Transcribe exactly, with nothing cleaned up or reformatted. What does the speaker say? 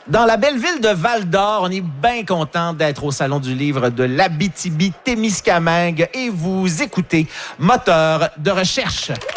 Dans la belle ville de Val-d'Or, on est bien content d'être au Salon du livre de l'Abitibi-Témiscamingue et vous écoutez Moteur de recherche.